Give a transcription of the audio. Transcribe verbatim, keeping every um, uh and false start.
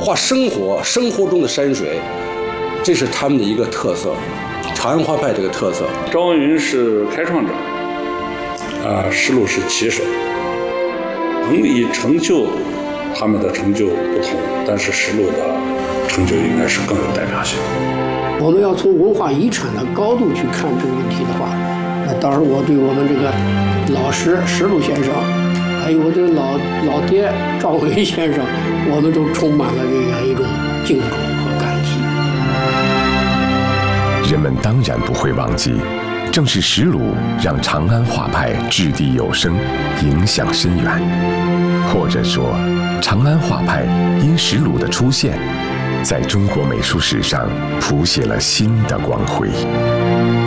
画生活，生活中的山水，这是他们的一个特色，长安画派这个特色。 赵文云是开创者，啊，石鲁是旗手。能以成就，他们的成就不同，但是石鲁的成就应该是更有代表性。 我们要从文化遗产的高度去看这个问题的话，那当然我对我们这个老师石鲁先生，还有我这个老老爹赵维先生，我们都充满了这样一种敬重和感激。 人们当然不会忘记，正是石鲁让长安画派掷地有声，影响深远。或者说，长安画派因石鲁的出现，在中国美术史上谱写了新的光辉。